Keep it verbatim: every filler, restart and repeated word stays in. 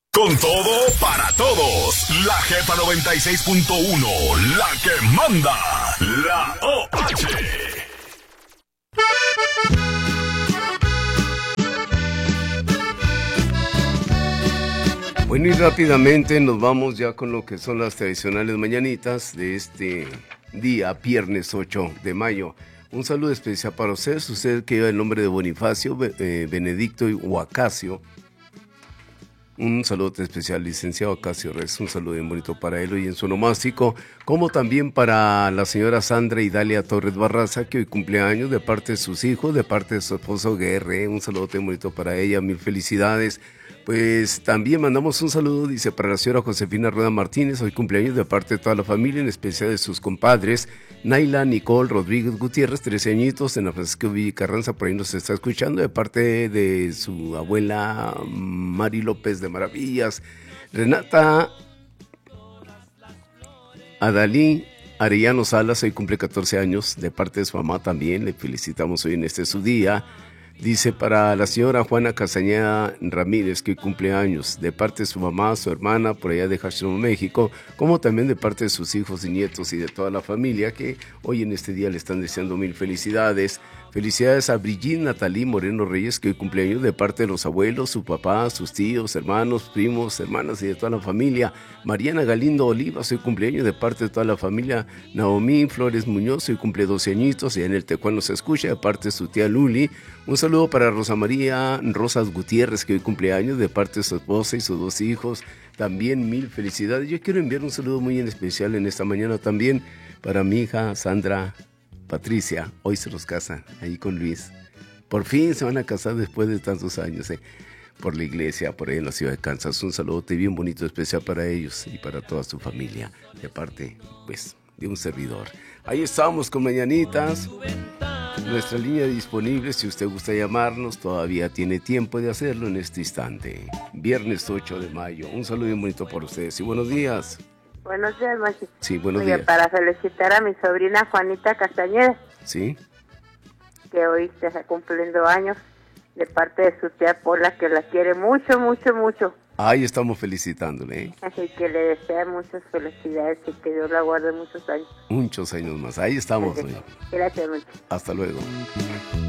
Con todo para todos, la Jefa noventa y seis punto uno, la que manda, la O H. Bueno, y rápidamente nos vamos ya con lo que son las tradicionales mañanitas de este día, viernes ocho de mayo. Un saludo especial para ustedes, usted que lleva el nombre de Bonifacio, eh, Benedicto y Huacacio. Un saludo especial, licenciado Ocasio Reyes, un saludo bien bonito para él hoy en su onomástico, como también para la señora Sandra Idalia Torres Barraza, que hoy cumple años de parte de sus hijos, de parte de su esposo Guerre, un saludo bien bonito para ella, mil felicidades. Pues también mandamos un saludo, dice, para la señora Josefina Rueda Martínez, hoy cumpleaños de parte de toda la familia, en especial de sus compadres, Naila Nicole Rodríguez Gutiérrez, trece añitos, en la Francisco Villa Carranza, por ahí nos está escuchando, de parte de su abuela Mari López de Maravillas, Renata Adalí Arellano Salas, hoy cumple catorce años, de parte de su mamá también, le felicitamos hoy en este su día. Dice para la señora Juana Castañeda Ramírez, que cumple años, de parte de su mamá, su hermana, por allá de Jachimón, México, como también de parte de sus hijos y nietos y de toda la familia, que hoy en este día le están deseando mil felicidades. Felicidades a Brigitte Natalí Moreno Reyes, que hoy cumple años, de parte de los abuelos, su papá, sus tíos, hermanos, primos, hermanas y de toda la familia. Mariana Galindo Olivas, hoy cumpleaños, de parte de toda la familia. Naomi Flores Muñoz, hoy cumple doce añitos, y en el Tecuano se escucha, de parte de su tía Luli. Un saludo para Rosa María Rosas Gutiérrez, que hoy cumple años, de parte de su esposa y sus dos hijos. También mil felicidades. Yo quiero enviar un saludo muy en especial en esta mañana también para mi hija Sandra Patricia. Hoy se los casan ahí con Luis. Por fin se van a casar después de tantos años, eh, por la iglesia, por ahí en la ciudad de Kansas. Un saludote bien bonito, especial para ellos y para toda su familia, de parte, pues, de un servidor. Ahí estamos con mañanitas. Nuestra línea disponible, si usted gusta llamarnos, todavía tiene tiempo de hacerlo en este instante. Viernes ocho de mayo. Un saludo bien bonito para ustedes y buenos días. Buenos días, Machi. Sí, buenos Oye, días. para felicitar a mi sobrina Juanita Castañeda. Sí. Que hoy se está cumpliendo años, de parte de su tía Pola, que la quiere mucho, mucho, mucho. Ahí estamos felicitándole, ¿eh? Así que le desea muchas felicidades y que Dios la guarde muchos años. Muchos años más. Ahí estamos, Así. Oye. Gracias, Machi. Hasta luego.